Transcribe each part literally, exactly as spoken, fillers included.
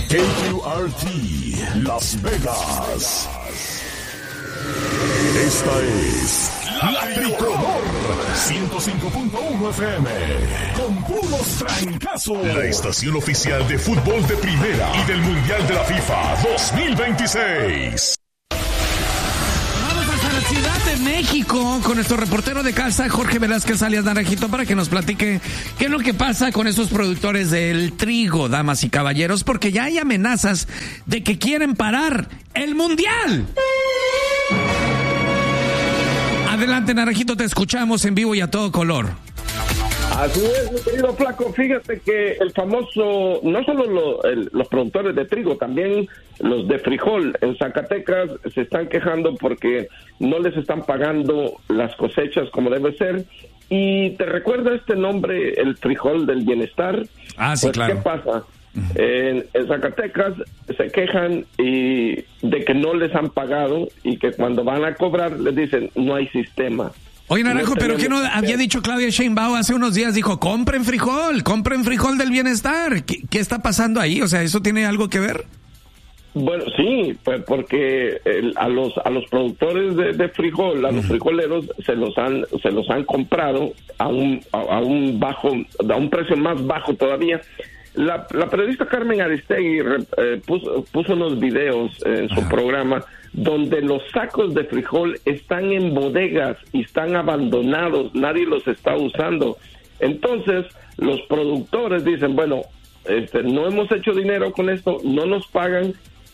K Q R T, Las Vegas. Esta es La Tricolor, ciento cinco punto uno F M, con puros trancazos. La estación oficial de fútbol de primera y del Mundial de la FIFA dos mil veintiséis. Ciudad de México con nuestro reportero de casa Jorge Velázquez alias Naranjito para que nos platique qué es lo que pasa con esos productores del trigo, damas y caballeros, porque ya hay amenazas de que quieren parar el Mundial. Adelante, Naranjito, te escuchamos en vivo y a todo color. Así es, mi querido Flaco. Fíjate que el famoso, no solo lo, el, los productores de trigo, también los de frijol en Zacatecas se están quejando porque no les están pagando las cosechas como debe ser. Y te recuerda este nombre, el frijol del bienestar. Ah, sí, pues, claro. ¿Qué pasa? En, en Zacatecas se quejan y de que no les han pagado y que cuando van a cobrar les dicen no hay sistema. Oye, Naranjo, no pero ¿qué no había dicho Claudia Sheinbaum hace unos días? Dijo, compren frijol, compren frijol del bienestar. ¿Qué, qué está pasando ahí? O sea, ¿eso tiene algo que ver? Bueno, sí, pues porque el, a los a los productores de, de frijol, a los frijoleros se los han se los han comprado a un a, a un bajo a un precio más bajo todavía. La, la periodista Carmen Aristegui eh, puso, puso unos videos en su Ajá. programa donde los sacos de frijol están en bodegas y están abandonados, nadie los está usando. Entonces, los productores dicen, bueno, este, no hemos hecho dinero con esto, no nos pagan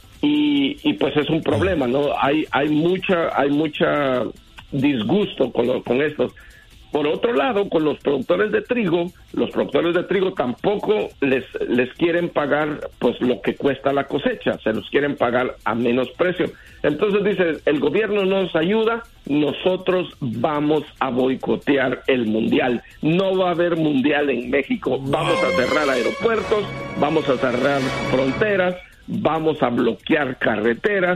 y, y pues es un problema, ¿no? Hay hay mucha hay mucha disgusto con, lo, con estos. Por otro lado, con los productores de trigo, los productores de trigo tampoco les les quieren pagar pues lo que cuesta la cosecha, se los quieren pagar a menos precio. Entonces dice, el gobierno nos ayuda, nosotros vamos a boicotear el mundial. No va a haber mundial en México, vamos a cerrar aeropuertos, vamos a cerrar fronteras, vamos a bloquear carreteras.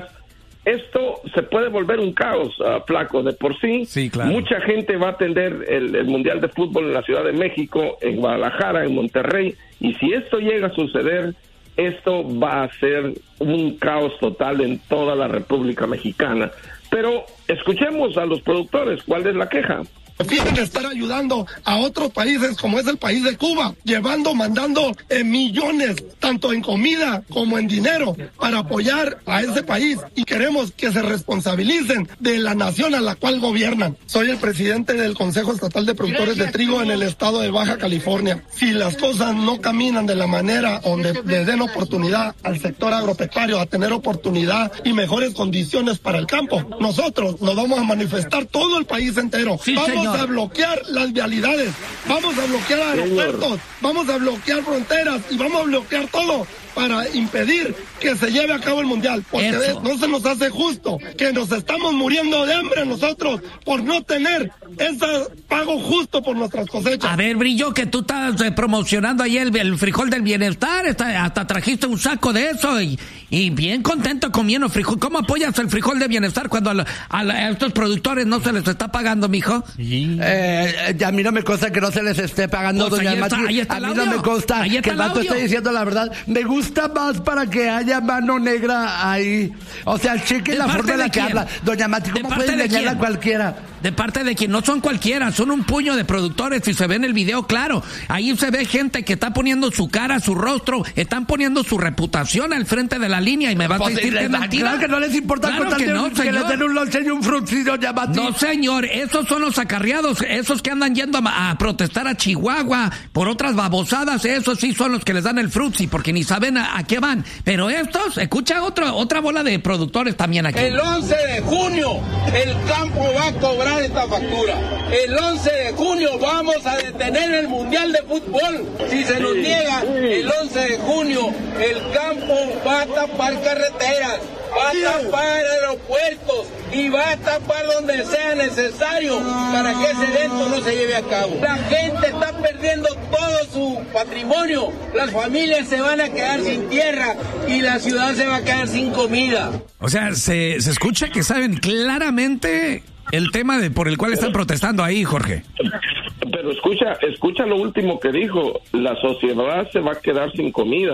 Esto se puede volver un caos, uh, Flaco, de por sí. Sí, claro. Mucha gente va a atender el, el Mundial de Fútbol en la Ciudad de México, en Guadalajara, en Monterrey, y si esto llega a suceder, esto va a ser un caos total en toda la República Mexicana. Pero escuchemos a los productores, ¿cuál es la queja? Prefieren estar ayudando a otros países como es el país de Cuba, llevando, mandando eh, millones, tanto en comida como en dinero, para apoyar a ese país. Y queremos que se responsabilicen de la nación a la cual gobiernan. Soy el presidente del Consejo Estatal de Productores de Trigo en el estado de Baja California. Si las cosas no caminan de la manera donde le den oportunidad al sector agropecuario a tener oportunidad y mejores condiciones para el campo, nosotros nos vamos a manifestar todo el país entero. Sí, vamos señor. Vamos a bloquear las vialidades, vamos a bloquear aeropuertos, vamos a bloquear fronteras y vamos a bloquear todo para impedir que se lleve a cabo el mundial, porque Eso. no se nos hace justo que nos estamos muriendo de hambre nosotros por no tener ese pago justo por nuestras cosechas. A ver, Brillo, que tú estás eh, promocionando ahí el, el frijol del bienestar, está, hasta trajiste un saco de eso y, y bien contento comiendo frijol. ¿Cómo apoyas el frijol de bienestar cuando a, la, a, la, a estos productores no se les está pagando, mijo? Sí. Eh, a mí no me consta que no se les esté pagando, Pues doña ahí está, Mati. ahí está A el mí audio. no me consta Ahí está que el el vato audio. esté diciendo la verdad. Me gusta más para que haya mano negra ahí. O sea, cheque ¿De la parte forma en la de que quién? habla. Doña Mati, ¿De ¿cómo parte puede de engañarla quién? a cualquiera? De parte de quien no son cualquiera, son un puño de productores y se ve en el video claro. Ahí se ve gente que está poniendo su cara, su rostro, están poniendo su reputación al frente de la línea y me vas Pues, a decir que es les- mentira. Claro que no les importa Claro con tal que de no, que señor. les den un lonche y un frutzi, doña Mati. No, señor, esos son los acarreados, esos que andan yendo a, a protestar a Chihuahua por otras babosadas, esos sí son los que les dan el frutzi, porque ni saben a, a qué van. Pero estos, escucha otra otra bola de productores también aquí. El once de junio el campo va a cobrar esta factura. El once de junio vamos a detener el Mundial de Fútbol. Si se nos niega el once de junio, el campo va a tapar carreteras, va a tapar aeropuertos y va a tapar donde sea necesario para que ese evento no se lleve a cabo. La gente está perdiendo todo su patrimonio, las familias se van a quedar sin tierra y la ciudad se va a quedar sin comida. O sea, se, se escucha que saben claramente el tema de por el cual están protestando ahí, Jorge. Pero escucha, escucha lo último que dijo, la sociedad se va a quedar sin comida.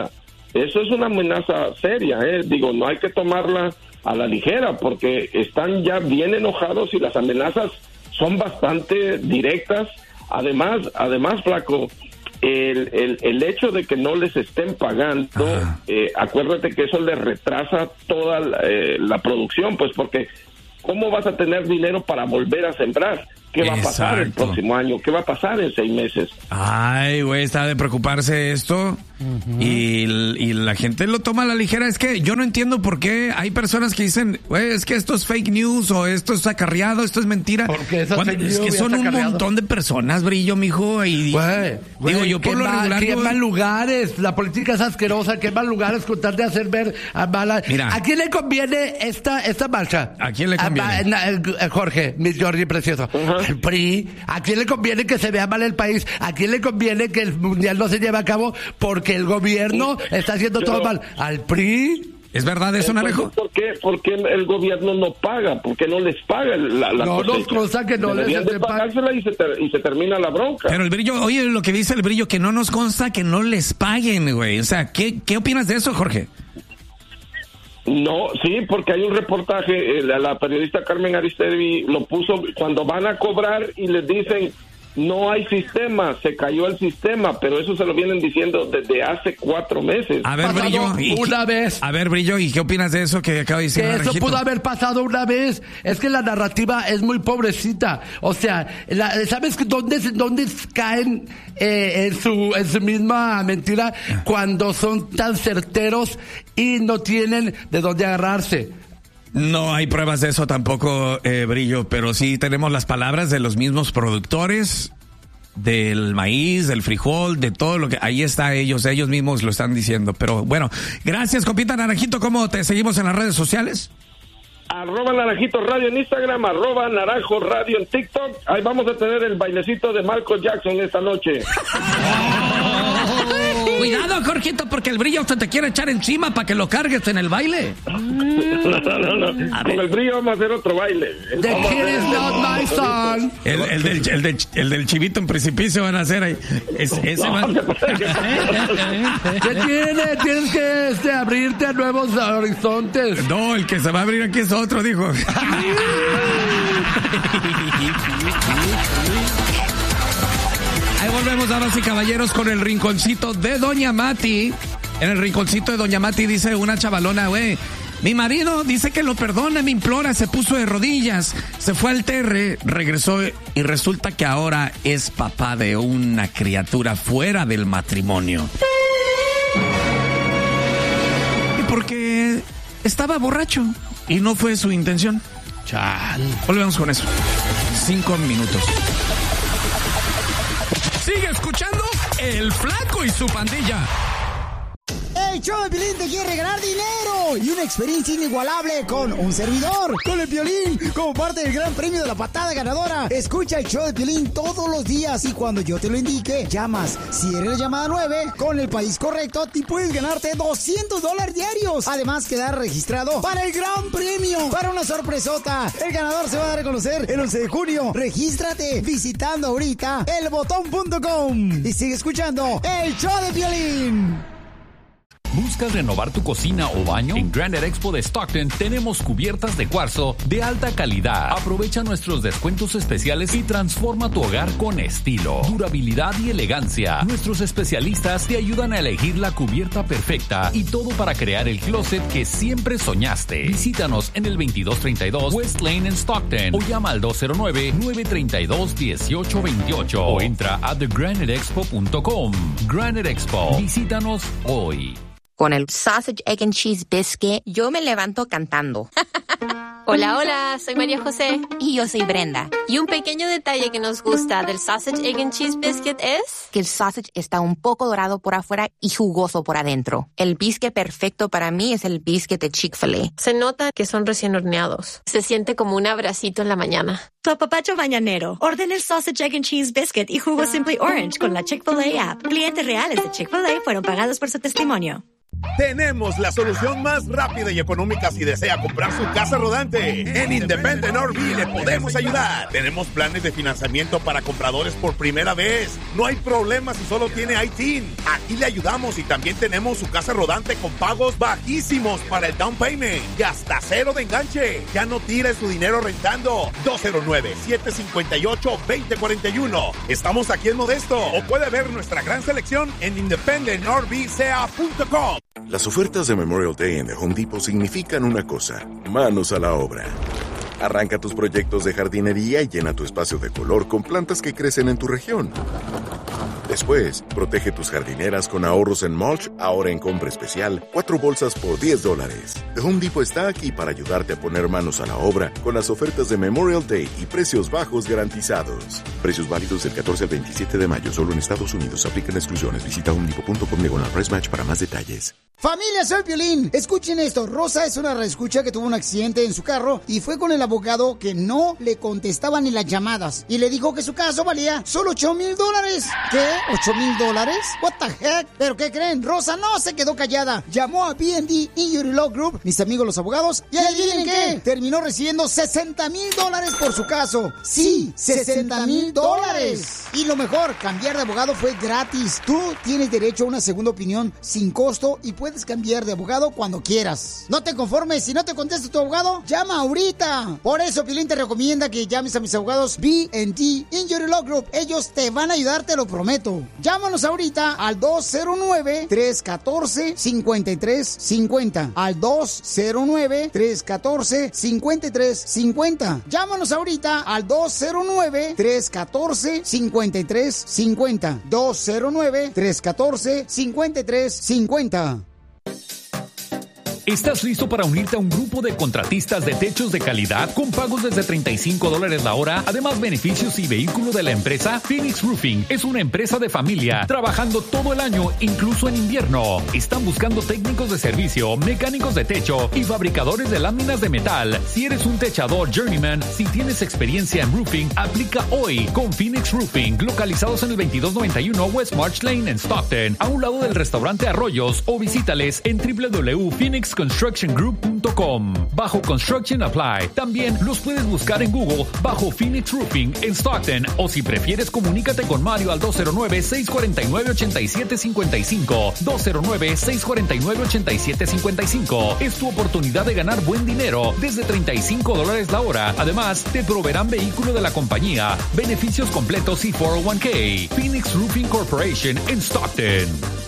eso es una amenaza seria, ¿eh? Digo, no hay que tomarla a la ligera porque están ya bien enojados y las amenazas son bastante directas. Además, además, Flaco, el, el, el hecho de que no les estén pagando, eh, acuérdate que eso les retrasa toda la, eh, la producción, pues porque ¿cómo vas a tener dinero para volver a sembrar? ¿Qué va a pasar el próximo año? ¿Qué va a pasar en seis meses? Ay, güey, está de preocuparse esto. Uh-huh. y, y la gente lo toma a la ligera. Es que yo no entiendo por qué hay personas que dicen, güey, es que esto es fake news o esto es acarreado, esto es mentira. Porque es que son un montón de personas, Brillo, mijo. Y güey, digo, güey, yo por lo regular... Queman lugares, la política es asquerosa, queman lugares con tal de hacer ver a mala... Mira, ¿a quién le conviene esta esta marcha? ¿A quién le conviene? A, a, a Jorge, mi Jordi precioso. Uh-huh. El P R I. ¿A quién le conviene que se vea mal el país? ¿A quién le conviene que el mundial no se lleve a cabo? Porque el gobierno está haciendo Pero, todo mal. ¿Al P R I? ¿Es verdad eso, Naranjo? ¿Por qué, ¿Por qué el gobierno no paga? ¿Por qué no les paga la, la no, cosecha? No, cosa que no Deberían les de pagársela y se, ter, y se termina la bronca. Pero el Brillo, oye, lo que dice el Brillo, que no nos consta que no les paguen, güey. O sea, ¿qué, qué opinas de eso, Jorge? No, sí, porque hay un reportaje, eh, la, la periodista Carmen Aristegui lo puso cuando van a cobrar y les dicen, no hay sistema, se cayó el sistema, pero eso se lo vienen diciendo desde hace cuatro meses. A ver, Brillo, ¿y una qué, vez? A ver, Brillo, ¿y qué opinas de eso que acaba de decir? Que Naranjito? Eso pudo haber pasado una vez. Es que la narrativa es muy pobrecita. O sea, la, ¿sabes dónde, dónde caen eh, en su en su misma mentira? Cuando son tan certeros y no tienen de dónde agarrarse. No hay pruebas de eso tampoco, eh, Brillo, pero sí tenemos las palabras de los mismos productores del maíz, del frijol, de todo lo que... Ahí está ellos, ellos mismos lo están diciendo. Pero bueno, gracias, compita Naranjito. ¿Cómo te seguimos en las redes sociales? Arroba Naranjito Radio en Instagram, arroba Naranjo Radio en TikTok. Ahí vamos a tener el bailecito de Michael Jackson esta noche. Cuidado, Jorgito, porque el Brillo se te quiere echar encima para que lo cargues en el baile. No, no, no, no. Con el Brillo vamos a hacer otro baile. The kid is not my son. El, el, del, el, del, el del chivito en precipicio van a hacer ahí. Es, ese no, man... ¿Qué tiene? Tienes que este, abrirte a nuevos horizontes. No, el que se va a abrir aquí es otro, dijo. Ahí volvemos, damas y caballeros, con el rinconcito de Doña Mati. En el rinconcito de Doña Mati dice una chavalona, güey, mi marido dice que lo perdone, me implora, se puso de rodillas, se fue al terre, regresó y resulta que ahora es papá de una criatura fuera del matrimonio. Y porque estaba borracho y no fue su intención. Chal. Volvemos con eso. Cinco minutos. Sigue escuchando El Flaco y su pandilla. El show de Piolín te quiere regalar dinero y una experiencia inigualable con un servidor, con el Piolín, como parte del gran premio de la patada ganadora. Escucha el show de Piolín todos los días y cuando yo te lo indique, llamas. Si eres la llamada nueve, con el país correcto, te puedes ganarte doscientos dólares diarios. Además, quedar registrado para el gran premio, para una sorpresota. El ganador se va a dar a conocer el once de junio. Regístrate visitando ahorita el botón punto com y sigue escuchando el show de Piolín. ¿Buscas renovar tu cocina o baño? En Granite Expo de Stockton tenemos cubiertas de cuarzo de alta calidad. Aprovecha nuestros descuentos especiales y transforma tu hogar con estilo, durabilidad y elegancia. Nuestros especialistas te ayudan a elegir la cubierta perfecta y todo para crear el closet que siempre soñaste. Visítanos en el veintidós treinta y dos West Lane en Stockton o llama al dos cero nueve, nueve tres dos, uno ocho dos ocho o entra a the granite expo punto com. Granite Expo. Visítanos hoy. Con el Sausage, Egg and Cheese Biscuit, yo me levanto cantando. Hola, hola, soy María José. Y yo soy Brenda. Y un pequeño detalle que nos gusta del Sausage, Egg and Cheese Biscuit es... que el sausage está un poco dorado por afuera y jugoso por adentro. El biscuit perfecto para mí es el biscuit de Chick-fil-A. Se nota que son recién horneados. Se siente como un abracito en la mañana. Tu apapacho mañanero. Ordena el Sausage, Egg and Cheese Biscuit y jugo Simply Orange con la Chick-fil-A app. Clientes reales de Chick-fil-A fueron pagados por su testimonio. Tenemos la solución más rápida y económica si desea comprar su casa rodante. En Independent R V le podemos ayudar. Tenemos planes de financiamiento para compradores por primera vez. No hay problema si solo tiene I T I N. Aquí le ayudamos y también tenemos su casa rodante con pagos bajísimos para el down payment y hasta cero de enganche. Ya no tire su dinero rentando. dos cero nueve, siete cinco ocho, dos cero cuatro uno. Estamos aquí en Modesto o puede ver nuestra gran selección en independent r v c a punto com. Las ofertas de Memorial Day en The Home Depot significan una cosa: manos a la obra. Arranca tus proyectos de jardinería y llena tu espacio de color con plantas que crecen en tu región. Después, protege tus jardineras con ahorros en mulch, ahora en compra especial, cuatro bolsas por diez dólares. The Home Depot está aquí para ayudarte a poner manos a la obra con las ofertas de Memorial Day y precios bajos garantizados. Precios válidos del catorce al veintisiete de mayo, solo en Estados Unidos. Aplican exclusiones. Visita home depot punto com diagonal price match para más detalles. Familia, soy Piolín. Escuchen esto. Rosa es una reescucha que tuvo un accidente en su carro y fue con el abogado que no le contestaba ni las llamadas. Y le dijo que su caso valía solo ocho mil dólares. ¿Qué? ¿ocho mil dólares? What the heck? ¿Pero qué creen? Rosa no se quedó callada. Llamó a B and D Injury Law Group, mis amigos los abogados, y adivinen qué, terminó recibiendo sesenta mil dólares por su caso. Sí, sesenta mil dólares. Y lo mejor, cambiar de abogado fue gratis. Tú tienes derecho a una segunda opinión sin costo y puedes cambiar de abogado cuando quieras. No te conformes, si no te contesta tu abogado, llama ahorita. Por eso Piolín te recomienda que llames a mis abogados B and D Injury Law Group. Ellos te van a ayudar, te lo prometo. Llámanos ahorita al dos cero nueve, tres uno cuatro, cinco tres cinco cero. Al dos cero nueve, tres uno cuatro, cinco tres cinco cero. Llámanos ahorita al dos cero nueve, tres uno cuatro, cinco tres cinco cero. dos cero nueve, tres uno cuatro, cinco tres cinco cero. ¿Estás listo para unirte a un grupo de contratistas de techos de calidad con pagos desde treinta y cinco dólares la hora? Además, beneficios y vehículo de la empresa. Phoenix Roofing es una empresa de familia, trabajando todo el año, incluso en invierno. Están buscando técnicos de servicio, mecánicos de techo y fabricadores de láminas de metal. Si eres un techador journeyman, si tienes experiencia en roofing, aplica hoy con Phoenix Roofing, localizados en el veintidós noventa y uno West March Lane en Stockton, a un lado del restaurante Arroyos, o visítales en w w w punto phoenix construction group punto com. Bajo Construction Apply. También los puedes buscar en Google bajo Phoenix Roofing en Stockton, o si prefieres, comunícate con Mario al dos cero nueve, seis cuatro nueve, ocho siete cinco cinco. dos cero nueve, seis cuatro nueve, ocho siete cinco cinco. Es tu oportunidad de ganar buen dinero desde treinta y cinco dólares la hora. Además, te proveerán vehículo de la compañía, beneficios completos y cuatro oh uno k. Phoenix Roofing Corporation en Stockton.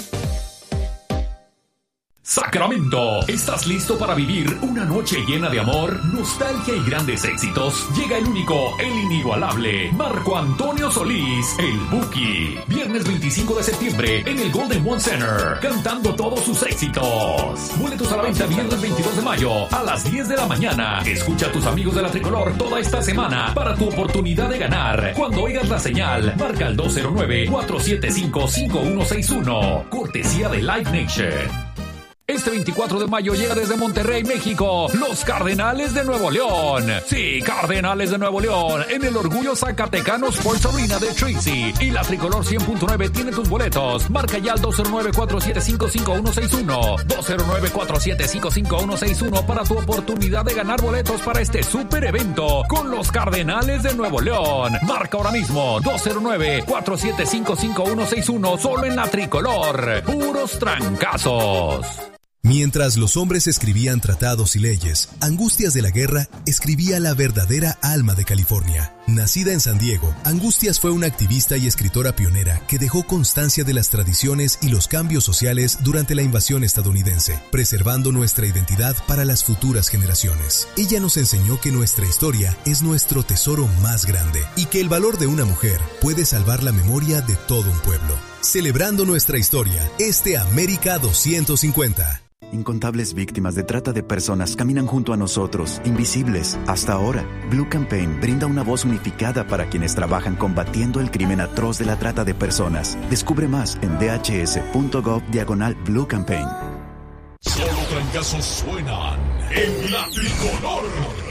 Sacramento, ¿estás listo para vivir una noche llena de amor, nostalgia y grandes éxitos? Llega el único, el inigualable, Marco Antonio Solís, el Buki. Viernes veinticinco de septiembre en el Golden One Center, cantando todos sus éxitos. Boletos a la venta viernes veintidós de mayo a las diez de la mañana. Escucha a tus amigos de la Tricolor toda esta semana para tu oportunidad de ganar. Cuando oigas la señal, marca al dos cero nueve, cuatro siete cinco, cinco uno seis uno. Cortesía de Live Nation. Este veinticuatro de mayo llega desde Monterrey, México, los Cardenales de Nuevo León. Sí, Cardenales de Nuevo León, en el Orgullo Zacatecano Sports Arena de Tracy. Y la Tricolor cien punto nueve tiene tus boletos. Marca ya al dos cero nueve, cuatro siete cinco, cinco uno seis uno. dos cero nueve, cuatro siete cinco, cinco uno seis uno para tu oportunidad de ganar boletos para este super evento con los Cardenales de Nuevo León. Marca ahora mismo dos cero nueve, cuatro siete cinco, cinco uno seis uno, solo en la Tricolor. Puros trancazos. Mientras los hombres escribían tratados y leyes, Angustias de la Guerra escribía la verdadera alma de California. Nacida en San Diego, Angustias fue una activista y escritora pionera que dejó constancia de las tradiciones y los cambios sociales durante la invasión estadounidense, preservando nuestra identidad para las futuras generaciones. Ella nos enseñó que nuestra historia es nuestro tesoro más grande y que el valor de una mujer puede salvar la memoria de todo un pueblo. Celebrando nuestra historia, este América doscientos cincuenta. Incontables víctimas de trata de personas caminan junto a nosotros, invisibles. Hasta ahora, Blue Campaign brinda una voz unificada para quienes trabajan combatiendo el crimen atroz de la trata de personas. Descubre más en dhs.gov diagonal Blue Campaign. Solo trancazos suenan en la Tricolor.